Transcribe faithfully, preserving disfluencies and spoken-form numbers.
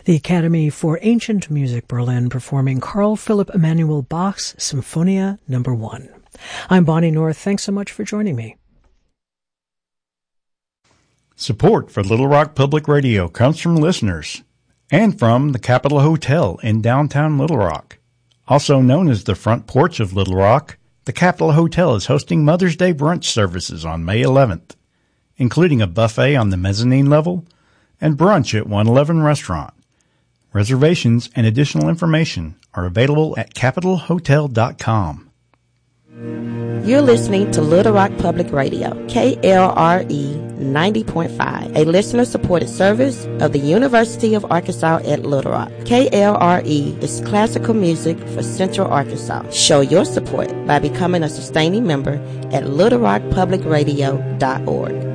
the Academy for Ancient Music Berlin performing Carl Philipp Emanuel Bach's Symphonia Number One. I'm Bonnie North. Thanks so much for joining me. Support for Little Rock Public Radio comes from listeners and from the Capitol Hotel in downtown Little Rock. Also known as the front porch of Little Rock, the Capitol Hotel is hosting Mother's Day brunch services on May eleventh, including a buffet on the mezzanine level and brunch at one eleven Restaurant. Reservations and additional information are available at capitol hotel dot com. You're listening to Little Rock Public Radio, K L R E ninety point five, a listener-supported service of the University of Arkansas at Little Rock. K L R E is classical music for Central Arkansas. Show your support by becoming a sustaining member at little rock public radio dot org.